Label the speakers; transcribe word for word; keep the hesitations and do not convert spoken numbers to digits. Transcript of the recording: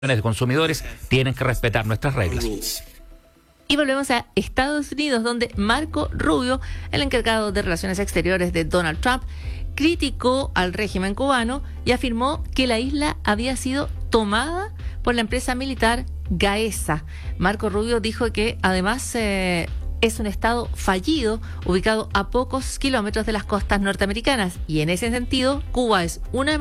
Speaker 1: de consumidores tienen que respetar nuestras reglas.
Speaker 2: Y volvemos a Estados Unidos, donde Marco Rubio, el encargado de Relaciones Exteriores de Donald Trump, criticó al régimen cubano y afirmó que la isla había sido tomada por la empresa militar Gaesa. Marco Rubio dijo que además eh, es un estado fallido, ubicado a pocos kilómetros de las costas norteamericanas, y en ese sentido Cuba es una